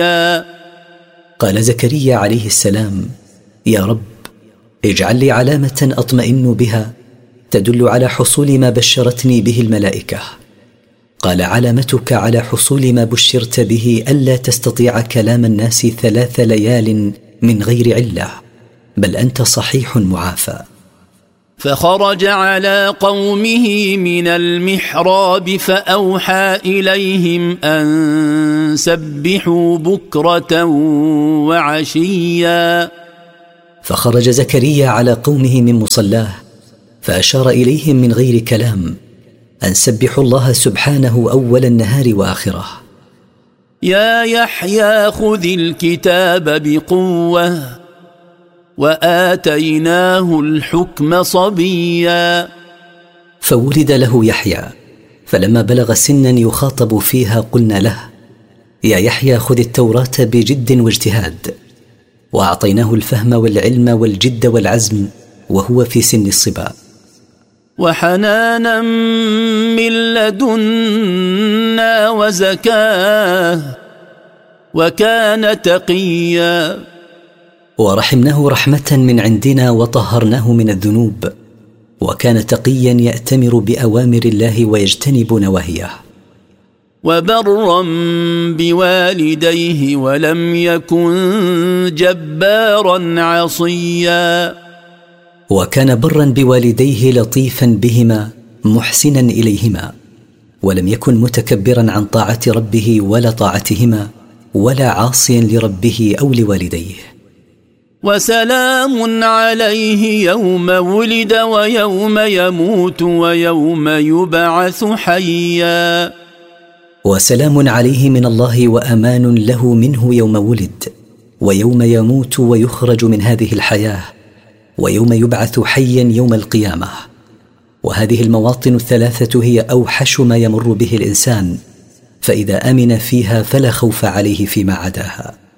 قال زكريا عليه السلام: يا رب، اجعل لي علامة أطمئن بها تدل على حصول ما بشرتني به الملائكة. قال: علامتك على حصول ما بشرت به ألا تستطيع كلام الناس 3 ليال من غير علة، بل أنت صحيح معافى. فخرج على قومه من المحراب فأوحى إليهم أن سبحوا بكرة وعشيا. فخرج زكريا على قومه من مصلاه فأشار إليهم من غير كلام أن سبحوا الله سبحانه أول النهار وآخره. يا يحيى خذ الكتاب بقوة وآتيناه الحكم صبيا. فولد له يحيى، فلما بلغ سنا يخاطب فيها قلنا له: يا يحيى خذ التوراة بجد واجتهاد. وأعطيناه الفهم والعلم والجد والعزم وهو في سن الصبا. وحنانا من لدنا وزكاة وكان تقيا. ورحمناه رحمة من عندنا وطهرناه من الذنوب، وكان تقيا يأتمر بأوامر الله ويجتنب نواهيه. وبرا بوالديه ولم يكن جبارا عصيا. وكان برا بوالديه لطيفا بهما محسنا إليهما، ولم يكن متكبرا عن طاعة ربه ولا طاعتهما، ولا عاصيا لربه أو لوالديه. وسلام عليه يوم ولد ويوم يموت ويوم يبعث حيا. وسلام عليه من الله وأمان له منه يوم ولد ويوم يموت ويخرج من هذه الحياة ويوم يبعث حيا يوم القيامة. وهذه المواطن 3 هي أوحش ما يمر به الإنسان، فإذا أمن فيها فلا خوف عليه فيما عداها.